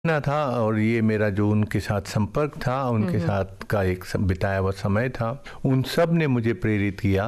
ना था और ये मेरा जो उनके साथ संपर्क था, उनके साथ का एक बिताया हुआ समय था, उन सब ने मुझे प्रेरित किया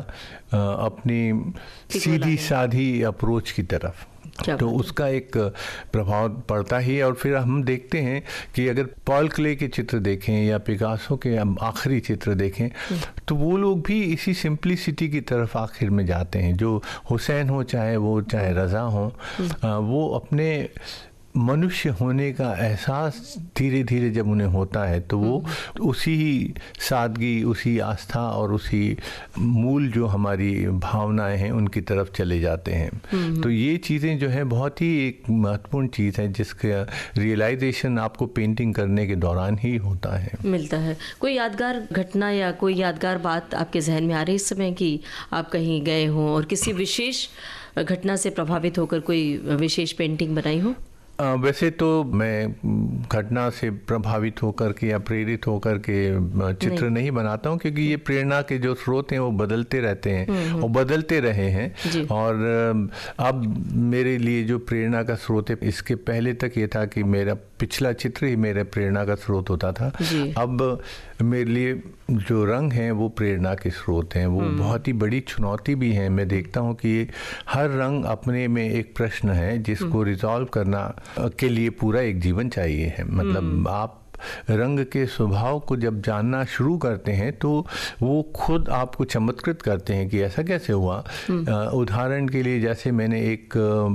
अपनी सीधी साधी अप्रोच की तरफ। तो उसका एक प्रभाव पड़ता ही है। और फिर हम देखते हैं कि अगर पॉल क्ले के चित्र देखें या पिकासो के आखिरी चित्र देखें तो वो लोग भी इसी सिंप्लिसिटी की तरफ आखिर में जाते हैं। जो हुसैन हो चाहे रज़ा हो, वो अपने मनुष्य होने का एहसास धीरे धीरे जब उन्हें होता है तो वो उसी सादगी, उसी आस्था और उसी मूल जो हमारी भावनाएं हैं उनकी तरफ चले जाते हैं। तो ये चीज़ें जो है बहुत ही एक महत्वपूर्ण चीज़ है जिसका रियलाइजेशन आपको पेंटिंग करने के दौरान ही होता है, मिलता है। कोई यादगार घटना या कोई यादगार बात आपके जहन में आ रही इस समय कि आप कहीं गए हों और किसी विशेष घटना से प्रभावित होकर कोई विशेष पेंटिंग बनाई हो? वैसे तो मैं घटना से प्रभावित होकर के या प्रेरित होकर के चित्र नहीं बनाता हूँ, क्योंकि ये प्रेरणा के जो स्रोत हैं वो बदलते रहते हैं और बदलते रहे हैं। और अब मेरे लिए जो प्रेरणा का स्रोत है, इसके पहले तक ये था कि मेरा पिछला चित्र ही मेरे प्रेरणा का स्रोत होता था। अब मेरे लिए जो रंग हैं वो प्रेरणा के स्रोत हैं। वो बहुत ही बड़ी चुनौती भी है। मैं देखता हूँ कि हर रंग अपने में एक प्रश्न है जिसको रिजॉल्व करना के लिए पूरा एक जीवन चाहिए है। मतलब आप रंग के स्वभाव को जब जानना शुरू करते हैं तो वो खुद आपको चमत्कृत करते हैं कि ऐसा कैसे हुआ। उदाहरण के लिए जैसे मैंने एक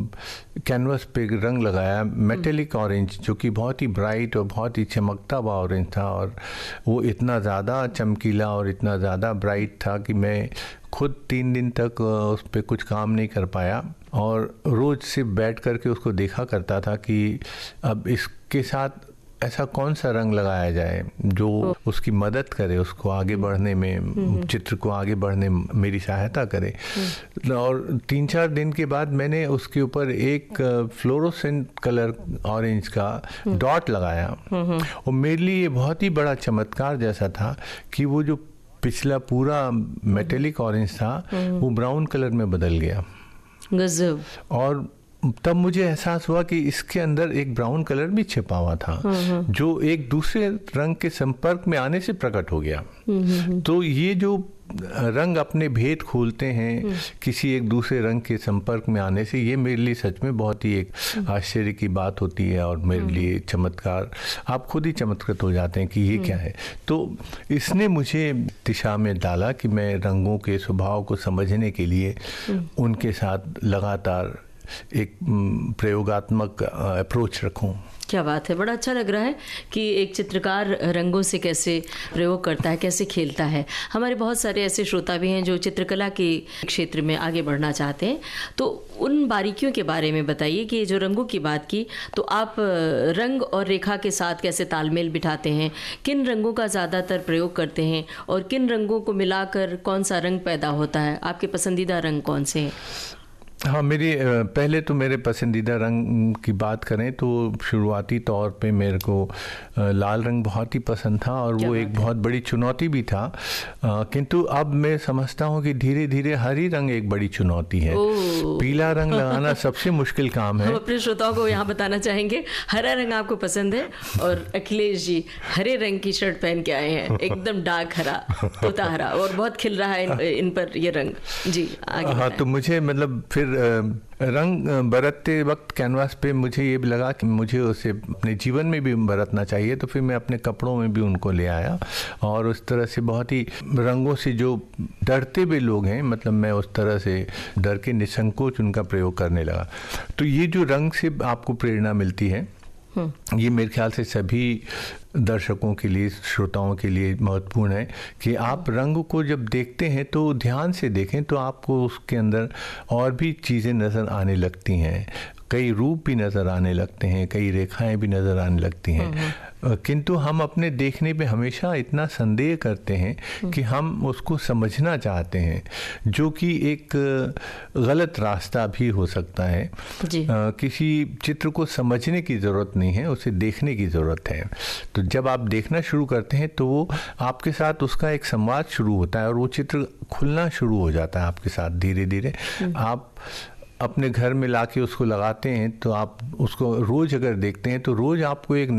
कैनवस पे रंग लगाया मेटेलिक ऑरेंज, जो कि बहुत ही ब्राइट और बहुत ही चमकता हुआ ऑरेंज था, और वो इतना ज़्यादा चमकीला और इतना ज़्यादा ब्राइट था कि मैं खुद 3 दिन तक उस पर कुछ काम नहीं कर पाया और रोज़ सिर्फ बैठ करके उसको देखा करता था कि अब इसके साथ ऐसा कौन सा रंग लगाया जाए जो उसकी मदद करे, उसको आगे बढ़ने में, चित्र को आगे बढ़ने में मेरी सहायता करे। और 3-4 दिन के बाद मैंने उसके ऊपर एक फ्लोरोसेंट कलर ऑरेंज का डॉट लगाया और मेरे लिए ये बहुत ही बड़ा चमत्कार जैसा था कि वो जो पिछला पूरा मेटेलिक ऑरेंज था वो ब्राउन कलर में बदल गया। गजब। और तब मुझे एहसास हुआ कि इसके अंदर एक ब्राउन कलर भी छिपा हुआ था जो एक दूसरे रंग के संपर्क में आने से प्रकट हो गया। तो ये जो रंग अपने भेद खोलते हैं किसी एक दूसरे रंग के संपर्क में आने से, ये मेरे लिए सच में बहुत ही एक आश्चर्य की बात होती है और मेरे लिए चमत्कार। आप खुद ही चमत्कृत हो जाते हैं कि ये क्या है। तो इसने मुझे दिशा में डाला कि मैं रंगों के स्वभाव को समझने के लिए उनके साथ लगातार एक प्रयोगात्मक अप्रोच रखूं। क्या बात है, बड़ा अच्छा लग रहा है कि एक चित्रकार रंगों से कैसे प्रयोग करता है, कैसे खेलता है। हमारे बहुत सारे ऐसे श्रोता भी हैं जो चित्रकला के क्षेत्र में आगे बढ़ना चाहते हैं, तो उन बारीकियों के बारे में बताइए कि जो रंगों की बात की तो आप रंग और रेखा के साथ कैसे तालमेल बिठाते हैं, किन रंगों का ज़्यादातर प्रयोग करते हैं और किन रंगों को मिलाकर कौन सा रंग पैदा होता है। आपके पसंदीदा रंग कौन से हैं? हाँ, पहले तो मेरे पसंदीदा रंग की बात करें तो शुरुआती तौर पे मेरे को लाल रंग बहुत ही पसंद था और वो एक बहुत बड़ी चुनौती भी था। किंतु अब मैं समझता हूँ कि धीरे धीरे हरी रंग एक बड़ी चुनौती है। पीला रंग लगाना सबसे मुश्किल काम है। हम अपने श्रोताओं को यहाँ बताना चाहेंगे हरा रंग आपको पसंद है और अखिलेश जी हरे रंग की शर्ट पहन के आए हैं, एकदम डार्क हरा, तोता हरा, और बहुत खिल रहा है इन पर ये रंग जी। हाँ, तो मुझे मतलब फिर रंग बरतते वक्त कैनवास पे मुझे ये भी लगा कि मुझे उसे अपने जीवन में भी बरतना चाहिए, तो फिर मैं अपने कपड़ों में भी उनको ले आया और उस तरह से बहुत ही रंगों से जो डरते भी लोग हैं, मतलब मैं उस तरह से डर के निसंकोच उनका प्रयोग करने लगा। तो ये जो रंग से आपको प्रेरणा मिलती है, ये मेरे ख्याल से सभी दर्शकों के लिए, श्रोताओं के लिए महत्वपूर्ण है कि आप रंग को जब देखते हैं तो ध्यान से देखें तो आपको उसके अंदर और भी चीज़ें नज़र आने लगती हैं, कई रूप भी नज़र आने लगते हैं, कई रेखाएं भी नज़र आने लगती हैं। किंतु हम अपने देखने पे हमेशा इतना संदेह करते हैं कि हम उसको समझना चाहते हैं, जो कि एक गलत रास्ता भी हो सकता है। किसी चित्र को समझने की ज़रूरत नहीं है, उसे देखने की ज़रूरत है। तो जब आप देखना शुरू करते हैं तो वो आपके साथ उसका एक संवाद शुरू होता है और वो चित्र खुलना शुरू हो जाता है आपके साथ धीरे धीरे। आप अपने घर में लाके उसको लगाते हैं तो आप उसको रोज अगर देखते हैं तो रोज आपको एक